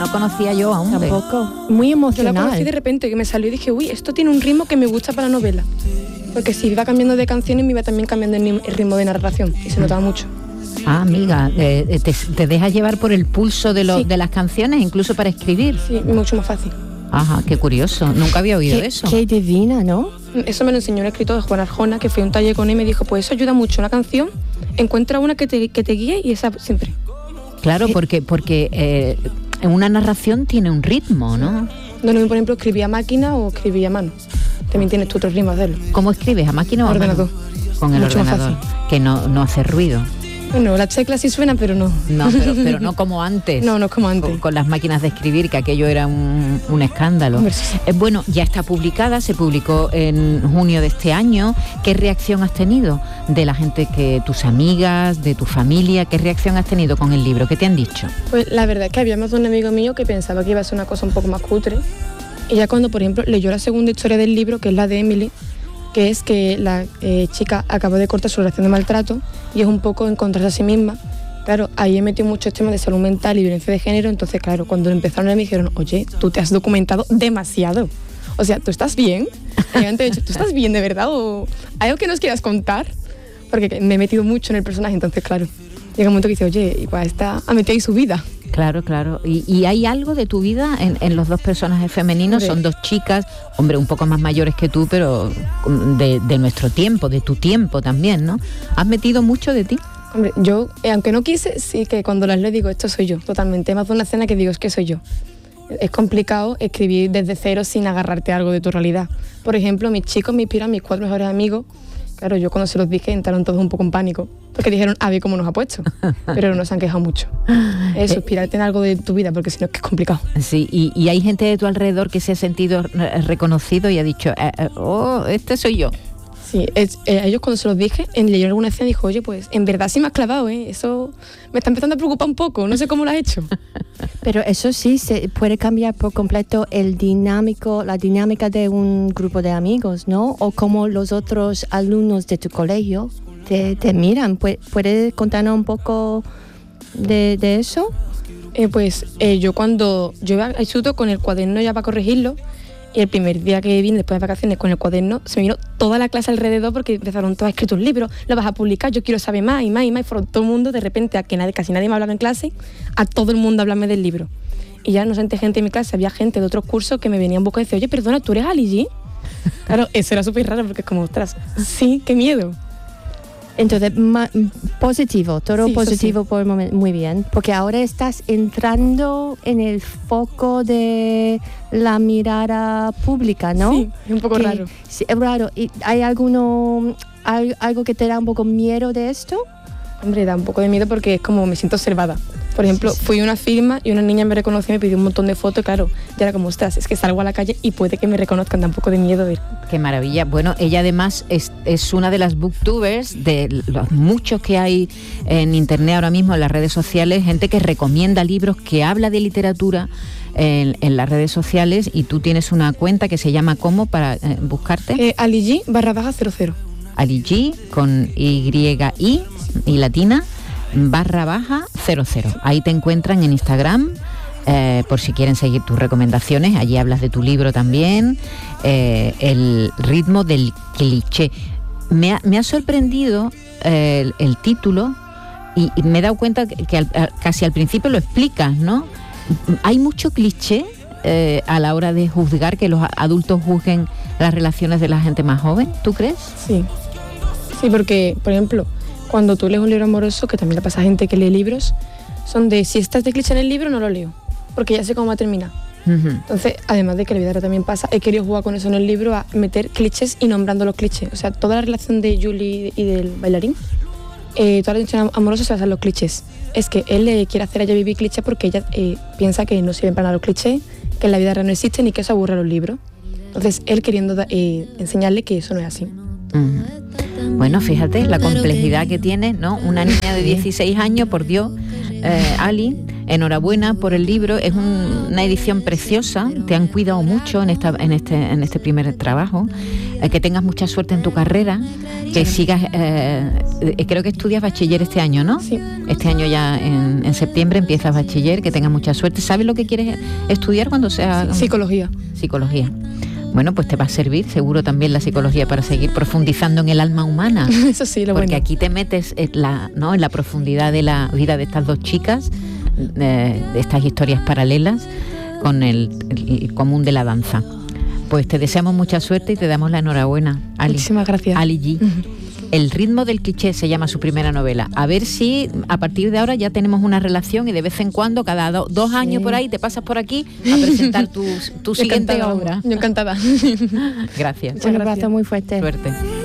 No conocía yo aún. Tampoco. Muy emocional. Yo la conocí de repente, que me salió y dije, uy, esto tiene un ritmo que me gusta para la novela. Porque si iba cambiando de canciones, me iba también cambiando el ritmo de narración. Y se notaba mucho. Ah, amiga, te dejas llevar por el pulso de las canciones, incluso para escribir. Sí, mucho más fácil. Ajá, qué curioso. Nunca había oído eso. Qué divina, ¿no? Eso me lo enseñó un escritor de Juan Arjona, que fue un taller con él y me dijo, pues eso ayuda mucho. Una canción, encuentra una que te guíe y esa siempre. Claro, porque en una narración tiene un ritmo, ¿no? No, por ejemplo, escribí a máquina o escribí a mano. También tienes tú otro ritmo de hacerlo. ¿Cómo escribes? ¿A máquina o a ordenador? Mano? Con el mucho ordenador, que no hace ruido. Bueno, las teclas sí suenan, pero no. No, pero no como antes. No como antes. Con las máquinas de escribir, que aquello era un escándalo. Bueno, ya está publicada, se publicó en junio de este año. ¿Qué reacción has tenido de la gente, tus amigas, de tu familia? ¿Qué reacción has tenido con el libro? ¿Qué te han dicho? Pues la verdad es que había más de un amigo mío que pensaba que iba a ser una cosa un poco más cutre. Y ya cuando, por ejemplo, leyó la segunda historia del libro, que es la de Emily, que es que la chica acabó de cortar su relación de maltrato y es un poco encontrarse a sí misma. Claro, ahí he metido muchos temas de salud mental y violencia de género, entonces claro, cuando empezaron me dijeron, oye, tú te has documentado demasiado. O sea, ¿tú estás bien? Y antes he dicho, ¿tú estás bien de verdad? ¿O hay algo que nos quieras contar? Porque me he metido mucho en el personaje, entonces claro, llega un momento que dice, oye, igual ha metido ahí su vida. Claro. ¿Y hay algo de tu vida en los dos personajes femeninos? Son dos chicas, hombre, un poco más mayores que tú, pero de nuestro tiempo, de tu tiempo también, ¿no? ¿Has metido mucho de ti? Hombre, yo, aunque no quise, sí que cuando las leo digo, esto soy yo, totalmente. Más de una escena que digo, es que soy yo. Es complicado escribir desde cero sin agarrarte a algo de tu realidad. Por ejemplo, mis chicos me inspiran, mis 4 mejores amigos. Claro, yo cuando se los dije entraron todos un poco en pánico, porque dijeron, a ver cómo nos ha puesto, pero no se han quejado mucho. Eso, inspirarte en algo de tu vida, porque si no es que es complicado. Sí, y hay gente de tu alrededor que se ha sentido reconocido y ha dicho, este soy yo. Sí, a ellos cuando se los dije, leyeron alguna escena y dijo, oye, pues en verdad sí me has clavado, eso me está empezando a preocupar un poco, no sé cómo lo has hecho. Pero eso sí, se puede cambiar por completo la dinámica de un grupo de amigos, ¿no? O como los otros alumnos de tu colegio te miran. ¿Puedes contarnos un poco de eso? Yo cuando iba al instituto con el cuaderno ya para corregirlo, y el primer día que vine después de vacaciones con el cuaderno, se me vino toda la clase alrededor porque empezaron, tú has escrito un libro, lo vas a publicar, yo quiero saber más y más y más. Y fueron todo el mundo, de repente, casi nadie me hablaba en clase, a todo el mundo hablarme del libro. Y ya no senté gente en mi clase, había gente de otros cursos que me venían un poco y decía, oye, perdona, ¿tú eres Ali G? Claro, eso era súper raro porque es como, ostras, sí, qué miedo. Entonces, positivo, todo sí, positivo sí. Por el momento, muy bien, porque ahora estás entrando en el foco de la mirada pública, ¿no? Sí, es un poco raro. Sí, es raro. ¿Y hay algo que te da un poco miedo de esto? Hombre, da un poco de miedo porque es como me siento observada. Por ejemplo, fui a una firma y una niña me reconoció y me pidió un montón de fotos, claro, ya era como, ostras, es que salgo a la calle y puede que me reconozcan, da un poco de miedo. Qué maravilla. Bueno, ella además es una de las booktubers, de los muchos que hay en internet ahora mismo, en las redes sociales, gente que recomienda libros, que habla de literatura en las redes sociales, y tú tienes una cuenta que se llama ¿cómo para buscarte? AliG_00. AliG con Y y latina _00. Ahí te encuentran en Instagram, por si quieren seguir tus recomendaciones. Allí hablas de tu libro también, el ritmo del cliché. Me ha sorprendido el título y me he dado cuenta que casi al principio lo explicas, ¿no? Hay mucho cliché a la hora de juzgar, que los adultos juzguen las relaciones de la gente más joven. ¿Tú crees? Sí, porque, por ejemplo, cuando tú lees un libro amoroso, que también le pasa a gente que lee libros, son de, si estás de cliché en el libro, no lo leo, porque ya sé cómo va a terminar. Entonces, además de que la vida también pasa, he querido jugar con eso en el libro, a meter clichés y nombrando los clichés. O sea, toda la relación de Julie y del bailarín, toda la relación amorosa se basa en los clichés. Es que él le quiere hacer a ella vivir clichés porque ella piensa que no sirven para nada los clichés, que en la vida real no existen y que eso aburre a los libros. Entonces, él queriendo enseñarle que eso no es así. Bueno, fíjate la complejidad que tiene, ¿no? Una niña de 16 años, por Dios, Ali, enhorabuena por el libro, es una edición preciosa, te han cuidado mucho en este primer trabajo, que tengas mucha suerte en tu carrera, que sigas, creo que estudias bachiller este año, ¿no? Sí. Este año ya en septiembre empiezas bachiller, que tengas mucha suerte. ¿Sabes lo que quieres estudiar cuando sea? Psicología. Psicología. Bueno, pues te va a servir seguro también la psicología para seguir profundizando en el alma humana. Eso sí, lo porque bueno. aquí te metes en la profundidad de la vida de estas dos chicas, de estas historias paralelas con el común de la danza. Pues te deseamos mucha suerte y te damos la enhorabuena, Ali. Muchísimas gracias. Ali G. El ritmo del cliché se llama su primera novela. A ver si a partir de ahora ya tenemos una relación y de vez en cuando, cada 2 años por ahí, te pasas por aquí a presentar tu siguiente obra. Yo encantada. Gracias. Un abrazo muy fuerte. Suerte.